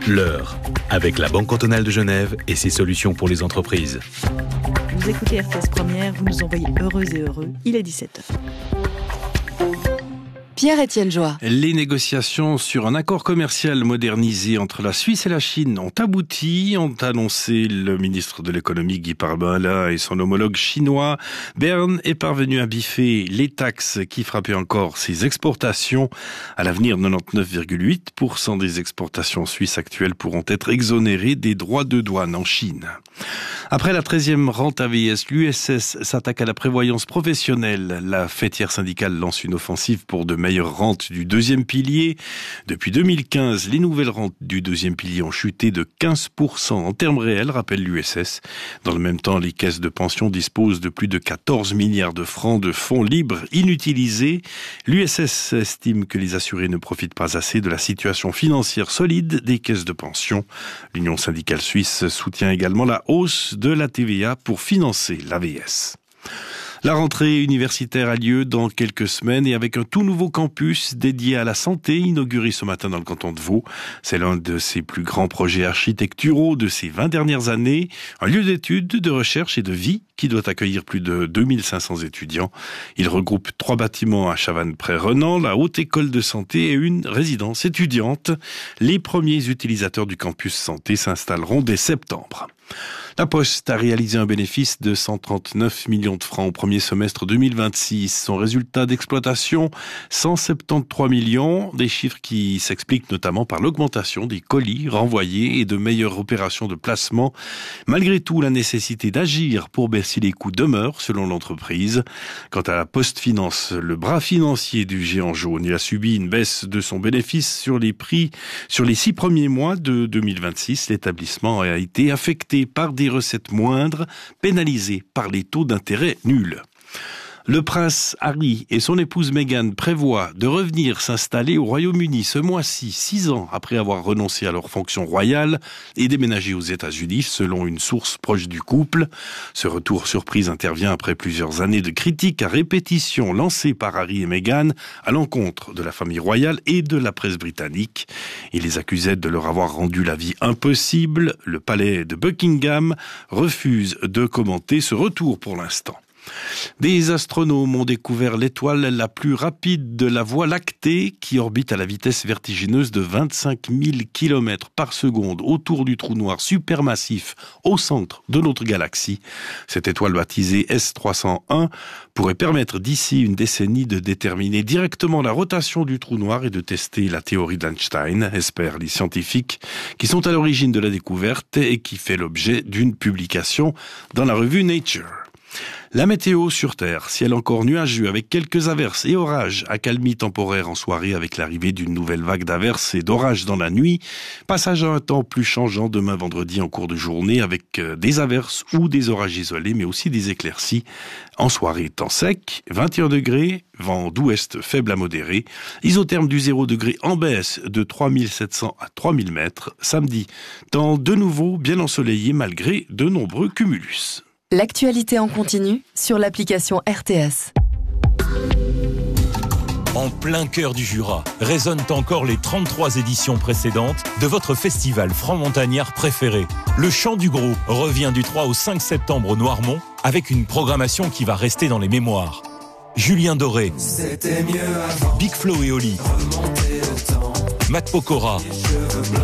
L'heure, avec la Banque cantonale de Genève et ses solutions pour les entreprises. Vous écoutez RTS Première, vous nous envoyez heureux et heureux, il est 17h. Pierre-Étienne Joie. Les négociations sur un accord commercial modernisé entre la Suisse et la Chine ont abouti, ont annoncé le ministre de l'économie Guy Parmelin et son homologue chinois. Berne est parvenu à biffer les taxes qui frappaient encore ses exportations. À l'avenir, 99,8% des exportations suisses actuelles pourront être exonérées des droits de douane en Chine. Après la 13e rente AVS, l'USS s'attaque à la prévoyance professionnelle. La fêtière syndicale lance une offensive pour de meilleures rentes du deuxième pilier. Depuis 2015, les nouvelles rentes du deuxième pilier ont chuté de 15% en termes réels, rappelle l'USS. Dans le même temps, les caisses de pension disposent de plus de 14 milliards de francs de fonds libres inutilisés. L'USS estime que les assurés ne profitent pas assez de la situation financière solide des caisses de pension. L'Union syndicale suisse soutient également la hausse de la TVA pour financer l'AVS. La rentrée universitaire a lieu dans quelques semaines et avec un tout nouveau campus dédié à la santé inauguré ce matin dans le canton de Vaud. C'est l'un de ses plus grands projets architecturaux de ces 20 dernières années. Un lieu d'études, de recherche et de vie qui doit accueillir plus de 2500 étudiants. Il regroupe 3 bâtiments à Chavannes-près-Renan, la Haute École de Santé et une résidence étudiante. Les premiers utilisateurs du campus santé s'installeront dès septembre. La Poste a réalisé un bénéfice de 139 millions de francs au premier semestre 2026. Son résultat d'exploitation, 173 millions, des chiffres qui s'expliquent notamment par l'augmentation des colis renvoyés et de meilleures opérations de placement. Malgré tout, la nécessité d'agir pour baisser les coûts demeure, selon l'entreprise. Quant à la Poste Finance, le bras financier du géant jaune, il a subi une baisse de son bénéfice sur les prix sur les 6 premiers mois de 2026. L'établissement a été affecté par des recettes moindres, pénalisées par les taux d'intérêt nuls. Le prince Harry et son épouse Meghan prévoient de revenir s'installer au Royaume-Uni ce mois-ci, 6 ans après avoir renoncé à leur fonction royale et déménagé aux États-Unis, selon une source proche du couple. Ce retour surprise intervient après plusieurs années de critiques à répétition lancées par Harry et Meghan à l'encontre de la famille royale et de la presse britannique. Il les accusait de leur avoir rendu la vie impossible. Le palais de Buckingham refuse de commenter ce retour pour l'instant. Des astronomes ont découvert l'étoile la plus rapide de la Voie lactée qui orbite à la vitesse vertigineuse de 25 000 km par seconde autour du trou noir supermassif au centre de notre galaxie. Cette étoile baptisée S301 pourrait permettre d'ici une décennie de déterminer directement la rotation du trou noir et de tester la théorie d'Einstein, espèrent les scientifiques qui sont à l'origine de la découverte et qui fait l'objet d'une publication dans la revue Nature. La météo sur Terre, ciel encore nuageux avec quelques averses et orages, accalmie temporaire en soirée avec l'arrivée d'une nouvelle vague d'averses et d'orages dans la nuit. Passage à un temps plus changeant demain vendredi en cours de journée avec des averses ou des orages isolés mais aussi des éclaircies. En soirée, temps sec, 21 degrés, vent d'ouest faible à modéré, isotherme du 0 degré en baisse de 3700 à 3000 mètres. Samedi, temps de nouveau bien ensoleillé malgré de nombreux cumulus. L'actualité en continu sur l'application RTS. En plein cœur du Jura, résonnent encore les 33 éditions précédentes de votre festival franc-montagnard préféré. Le Chant du Gros revient du 3 au 5 septembre au Noirmont avec une programmation qui va rester dans les mémoires. Julien Doré, Big Flo et Oli, Matt Pokora,